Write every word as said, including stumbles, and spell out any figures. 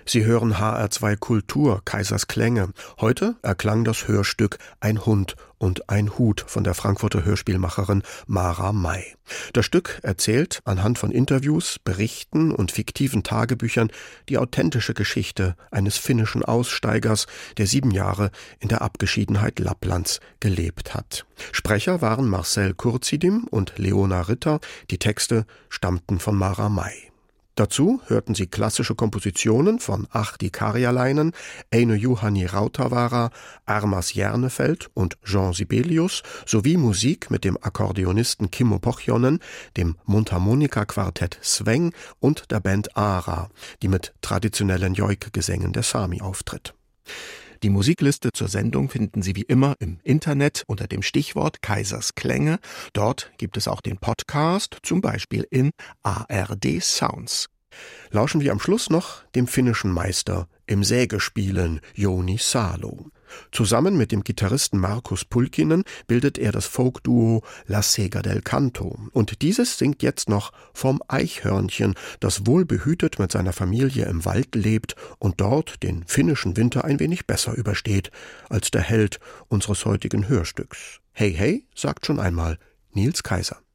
Sie hören H R zwei Kultur, Kaisers Klänge. Heute erklang das Hörstück Ein Hund und ein Hut von der Frankfurter Hörspielmacherin Mara May. Das Stück erzählt anhand von Interviews, Berichten und fiktiven Tagebüchern die authentische Geschichte eines finnischen Aussteigers, der sieben Jahre in der Abgeschiedenheit Lapplands gelebt hat. Sprecher waren Marcel Kurzidim und Leona Ritter. Die Texte stammten von Mara May. Dazu hörten Sie klassische Kompositionen von Ahti Karjalainen, Eino Juhani Rautavaara, Armas Järnefeld und Jean Sibelius sowie Musik mit dem Akkordeonisten Kimmo Pohjonen, dem Mundharmonika-Quartett Sveng und der Band Ara, die mit traditionellen Joik-Gesängen der Sami auftritt. Die Musikliste zur Sendung finden Sie wie immer im Internet unter dem Stichwort Kaisers Klänge. Dort gibt es auch den Podcast, zum Beispiel in A R D Sounds. Lauschen wir am Schluss noch dem finnischen Meister im Sägespielen, Jouni Salo. Zusammen mit dem Gitarristen Markus Pulkkinen bildet er das Folkduo La Sega del Canto. Und dieses singt jetzt noch vom Eichhörnchen, das wohlbehütet mit seiner Familie im Wald lebt und dort den finnischen Winter ein wenig besser übersteht als der Held unseres heutigen Hörstücks. Hey, hey, sagt schon einmal Niels Kaiser.